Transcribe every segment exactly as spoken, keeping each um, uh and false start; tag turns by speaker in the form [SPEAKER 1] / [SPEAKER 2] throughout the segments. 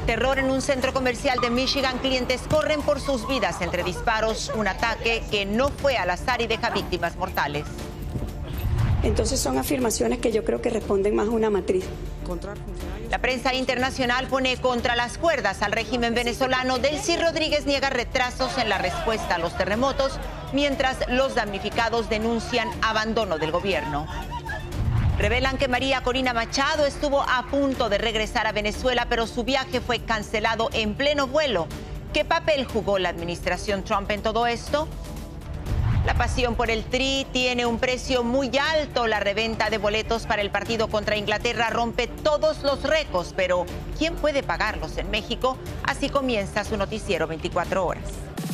[SPEAKER 1] Terror en un centro comercial de Michigan. Clientes corren por sus vidas entre disparos. Un ataque que no fue al azar y deja víctimas mortales.
[SPEAKER 2] Entonces son afirmaciones que yo creo que responden más a una matriz.
[SPEAKER 1] La prensa internacional pone contra las cuerdas al régimen venezolano. Delcy Rodríguez niega retrasos en la respuesta a los terremotos, mientras los damnificados denuncian abandono del gobierno. Revelan que María Corina Machado estuvo a punto de regresar a Venezuela, pero su viaje fue cancelado en pleno vuelo. ¿Qué papel jugó la administración Trump en todo esto? La pasión por el Tri tiene un precio muy alto. La reventa de boletos para el partido contra Inglaterra rompe todos los récords, pero ¿quién puede pagarlos en México? Así comienza su noticiero veinticuatro horas.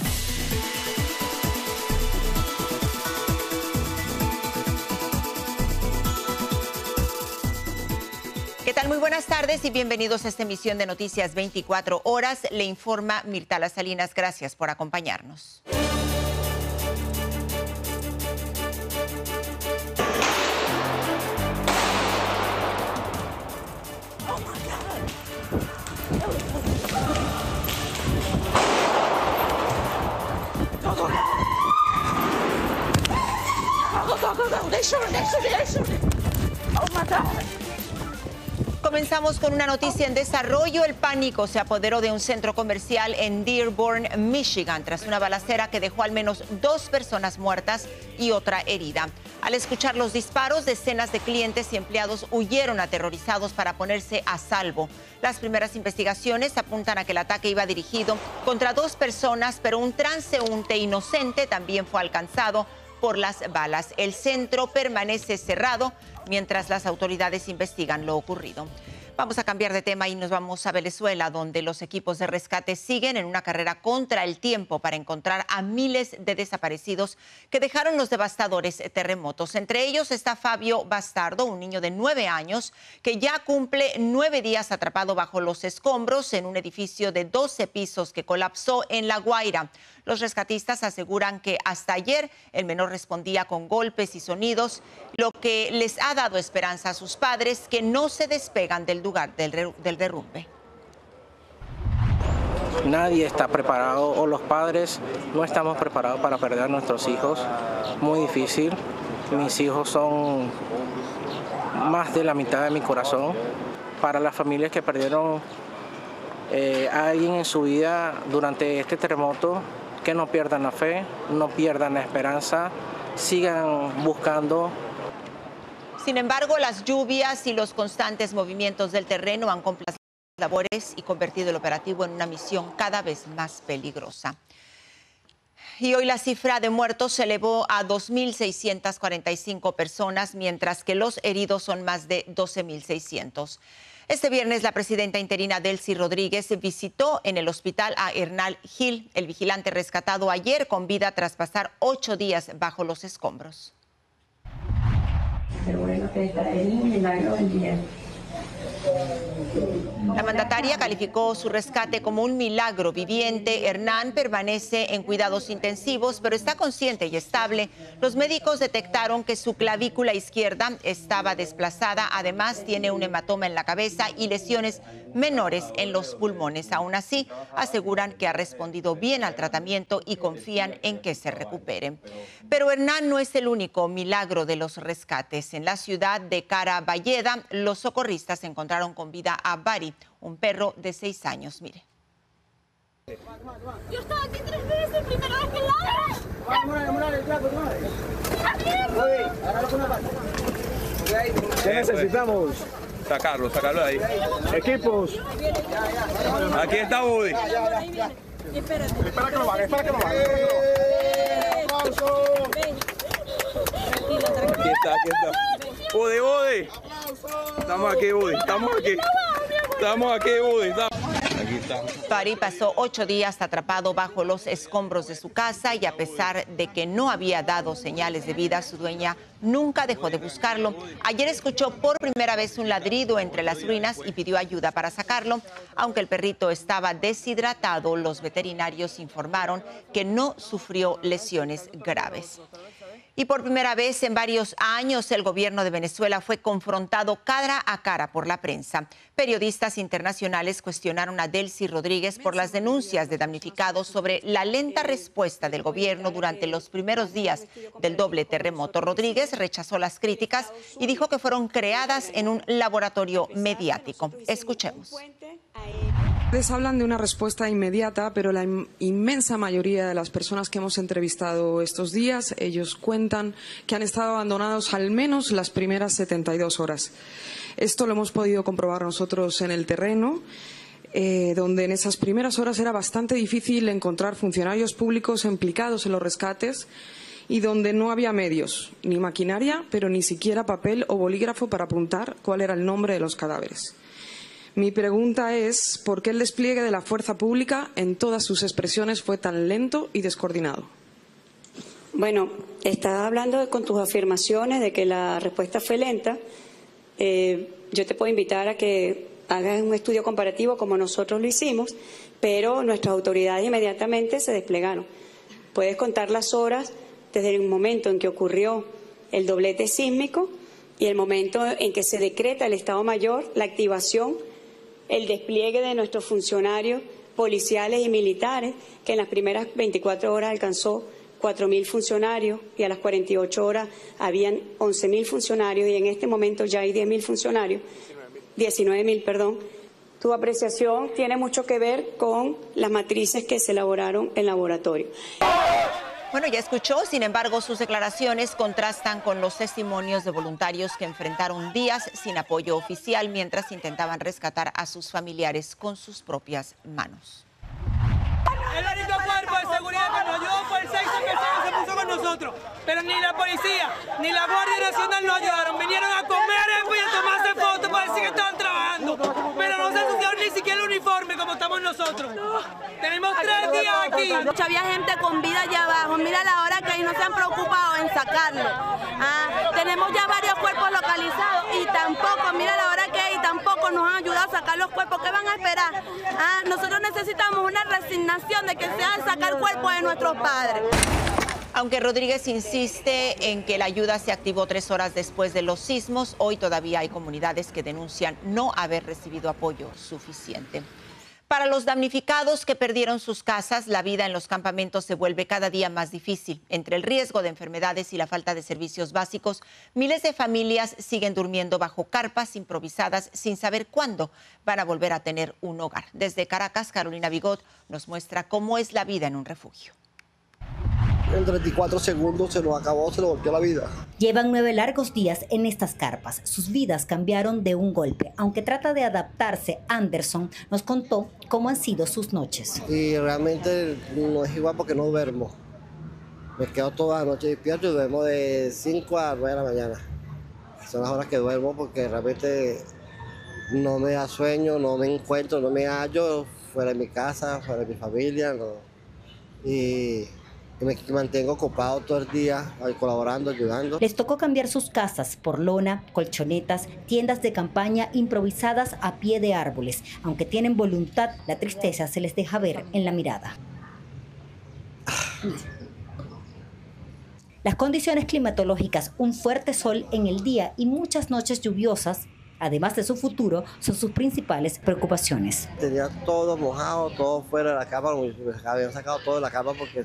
[SPEAKER 1] ¿Qué tal? Muy buenas tardes y bienvenidos a esta emisión de Noticias veinticuatro horas. Le informa Mirtala Salinas. Gracias por acompañarnos. Comenzamos con una noticia en desarrollo. El pánico se apoderó de un centro comercial en Dearborn, Michigan, tras una balacera que dejó al menos dos personas muertas y otra herida. Al escuchar los disparos, decenas de clientes y empleados huyeron aterrorizados para ponerse a salvo. Las primeras investigaciones apuntan a que el ataque iba dirigido contra dos personas, pero un transeúnte inocente también fue alcanzado por las balas. El centro permanece cerrado mientras las autoridades investigan lo ocurrido. Vamos a cambiar de tema y nos vamos a Venezuela, donde los equipos de rescate siguen en una carrera contra el tiempo para encontrar a miles de desaparecidos que dejaron los devastadores terremotos. Entre ellos está Fabio Bastardo, un niño de nueve años que ya cumple nueve días atrapado bajo los escombros en un edificio de doce pisos que colapsó en La Guaira. Los rescatistas aseguran que hasta ayer el menor respondía con golpes y sonidos, lo que les ha dado esperanza a sus padres, que no se despegan del lugar del, del derrumbe.
[SPEAKER 3] Nadie está preparado, o los padres no estamos preparados para perder a nuestros hijos. Muy difícil. Mis hijos son más de la mitad de mi corazón. Para las familias que perdieron eh, a alguien en su vida durante este terremoto, que no pierdan la fe, no pierdan la esperanza, sigan buscando.
[SPEAKER 1] Sin embargo, las lluvias y los constantes movimientos del terreno han complicado las labores y convertido el operativo en una misión cada vez más peligrosa. Y hoy la cifra de muertos se elevó a dos mil seiscientas cuarenta y cinco personas, mientras que los heridos son más de doce mil seiscientos. Este viernes, la presidenta interina Delcy Rodríguez visitó en el hospital a Hernán Gil, el vigilante rescatado ayer con vida tras pasar ocho días bajo los escombros.
[SPEAKER 4] Pero bueno, te traeré un milagro del día.
[SPEAKER 1] La mandataria calificó su rescate como un milagro viviente. Hernán permanece en cuidados intensivos, pero está consciente y estable. Los médicos detectaron que su clavícula izquierda estaba desplazada. Además, tiene un hematoma en la cabeza y lesiones menores en los pulmones. Aún así, aseguran que ha respondido bien al tratamiento y confían en que se recupere. Pero Hernán no es el único milagro de los rescates. En la ciudad de Caraballeda, los socorristas encontraron con vida a Bari, un perro de seis años. Mire.
[SPEAKER 5] Yo estaba aquí tres veces, primera vez que la
[SPEAKER 6] ¿Qué necesitamos? Sacarlo, sacarlo de ahí. Equipos. Aquí está Woody.
[SPEAKER 5] Espérate.
[SPEAKER 6] Espera que lo haga, espera que lo haga. Aquí está, aquí está. Woody, Woody. Estamos aquí, Woody. Estamos aquí. Estamos aquí, Woody. Aquí estamos.
[SPEAKER 1] Bari pasó ocho días atrapado bajo los escombros de su casa y a pesar de que no había dado señales de vida, su dueña nunca dejó de buscarlo. Ayer escuchó por primera vez un ladrido entre las ruinas y pidió ayuda para sacarlo. Aunque el perrito estaba deshidratado, los veterinarios informaron que no sufrió lesiones graves. Y por primera vez en varios años, el gobierno de Venezuela fue confrontado cara a cara por la prensa. Periodistas internacionales cuestionaron a Delcy Rodríguez por las denuncias de damnificados sobre la lenta respuesta del gobierno durante los primeros días del doble terremoto. Rodríguez rechazó las críticas y dijo que fueron creadas en un laboratorio mediático. Escuchemos.
[SPEAKER 7] Ustedes hablan de una respuesta inmediata, pero la inmensa mayoría de las personas que hemos entrevistado estos días, ellos cuentan que han estado abandonados al menos las primeras setenta y dos horas. Esto lo hemos podido comprobar nosotros en el terreno, eh, donde en esas primeras horas era bastante difícil encontrar funcionarios públicos implicados en los rescates y donde no había medios, ni maquinaria, pero ni siquiera papel o bolígrafo para apuntar cuál era el nombre de los cadáveres. Mi pregunta es, ¿por qué el despliegue de la fuerza pública en todas sus expresiones fue tan lento y descoordinado?
[SPEAKER 2] Bueno, estás hablando con tus afirmaciones de que la respuesta fue lenta. Eh, yo te puedo invitar a que hagas un estudio comparativo como nosotros lo hicimos, pero nuestras autoridades inmediatamente se desplegaron. Puedes contar las horas desde el momento en que ocurrió el doblete sísmico y el momento en que se decreta el Estado Mayor, la activación, el despliegue de nuestros funcionarios policiales y militares, que en las primeras veinticuatro horas alcanzó cuatro mil funcionarios y a las cuarenta y ocho horas habían once mil funcionarios y en este momento ya hay diez mil funcionarios, diecinueve mil, perdón. Tu apreciación tiene mucho que ver con las matrices que se elaboraron en laboratorio.
[SPEAKER 1] Bueno, ya escuchó, sin embargo, sus declaraciones contrastan con los testimonios de voluntarios que enfrentaron días sin apoyo oficial mientras intentaban rescatar a sus familiares con sus propias manos.
[SPEAKER 8] El único cuerpo de seguridad que nos ayudó fue el seis que se puso con nosotros, pero ni la policía ni la Guardia Nacional nos ayudaron. Vinieron a comer y a tomarse fotos para decir que estaban trabajando, pero no se asociaron ni siquiera el uniforme como estamos nosotros. Tenemos tres días aquí.
[SPEAKER 5] Había gente con vida allá abajo, mira la hora que no se han preocupado en sacarlo. Ah, tenemos ya varios cuerpos localizados y tampoco, mira la hora que hay, tampoco nos han ayudado a sacar los cuerpos. ¿Qué van a esperar? Ah, nosotros necesitamos una resignación de que sea el sacar cuerpos de nuestros padres.
[SPEAKER 1] Aunque Rodríguez insiste en que la ayuda se activó tres horas después de los sismos, hoy todavía hay comunidades que denuncian no haber recibido apoyo suficiente. Para los damnificados que perdieron sus casas, la vida en los campamentos se vuelve cada día más difícil. Entre el riesgo de enfermedades y la falta de servicios básicos, miles de familias siguen durmiendo bajo carpas improvisadas sin saber cuándo van a volver a tener un hogar. Desde Caracas, Carolina Bigot nos muestra cómo es la vida en un refugio.
[SPEAKER 9] En treinta y cuatro segundos se nos acabó, se nos volteó la vida.
[SPEAKER 10] Llevan nueve largos días en estas carpas. Sus vidas cambiaron de un golpe. Aunque trata de adaptarse, Anderson nos contó cómo han sido sus noches.
[SPEAKER 9] Y realmente no es igual porque no duermo. Me quedo toda la noche despierto y duermo de cinco a nueve de la mañana. Son las horas que duermo porque realmente no me da sueño, no me encuentro, no me hallo fuera de mi casa, fuera de mi familia. No. Y me mantengo ocupado todo el día, colaborando, ayudando.
[SPEAKER 10] Les tocó cambiar sus casas por lona, colchonetas, tiendas de campaña improvisadas a pie de árboles. Aunque tienen voluntad, la tristeza se les deja ver en la mirada. Las condiciones climatológicas, un fuerte sol en el día y muchas noches lluviosas, además de su futuro, son sus principales preocupaciones.
[SPEAKER 9] Tenía todo mojado, todo fuera de la cama, habían sacado todo de la cama porque